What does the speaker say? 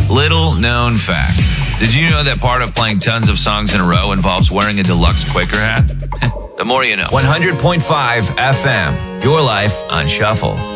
Little known fact. Did you know that part of playing tons of songs in a row involves wearing a deluxe Quaker hat? The more you know. 100.5 FM. Your life on Shuffle.